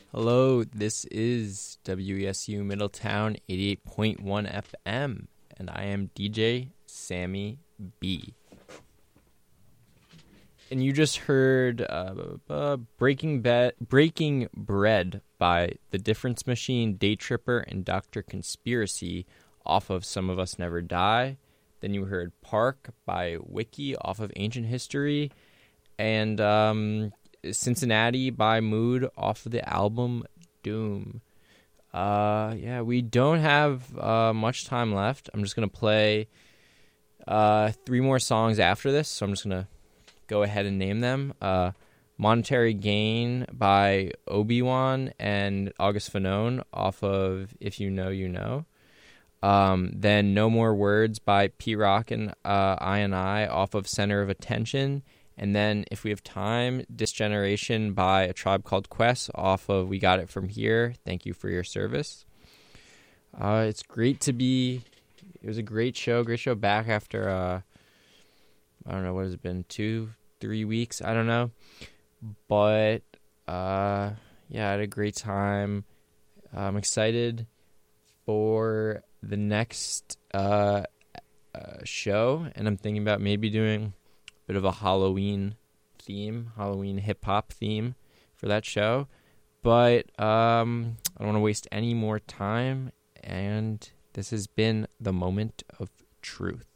Hello, this is WESU Middletown 88.1 FM, and I am DJ Sammy B. And you just heard Breaking Bread by The Difference Machine, Day Tripper, and Dr. Conspiracy off of Some of Us Never Die. Then you heard Park by Wiki off of Ancient History, and Cincinnati by Mood off of the album Doom. We don't have much time left. I'm just going to play 3 more songs after this, so I'm just going to go ahead and name them. Monetary Gain by Obi-Wan and August Fanone off of If You Know, You Know. Then No More Words by P-Rock and I off of Center of Attention. And then, if we have time, Disgeneration by A Tribe Called Quest off of We Got It From Here. Thank you for your service. It's great to be... It was a great show back after, I don't know, what has it been, 2-3 weeks? I don't know. But, I had a great time. I'm excited for the next show, and I'm thinking about maybe doing bit of a Halloween hip-hop theme for that show. But I don't want to waste any more time, and this has been the Moment of Truth.